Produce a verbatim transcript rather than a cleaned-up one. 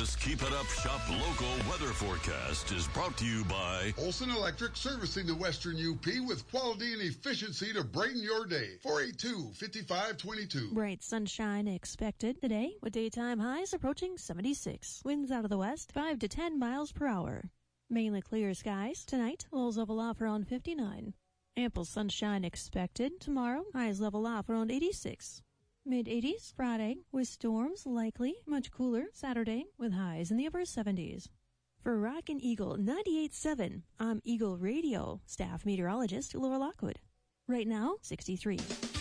This Keep It Up Shop local weather forecast is brought to you by Olson Electric, servicing the Western U P with quality and efficiency to brighten your day. four eight two, five five two two. Bright sunshine expected today with daytime highs approaching seventy-six. Winds out of the west, five to ten miles per hour. Mainly clear skies. Tonight, lows level off around fifty-nine. Ample sunshine expected. Tomorrow, highs level off around eighty-six. mid-eighties Friday with storms likely. Much cooler Saturday with highs in the upper seventies. For Rockin' Eagle ninety-eight point seven, I'm Eagle Radio staff meteorologist Laura Lockwood. Right now, sixty-three.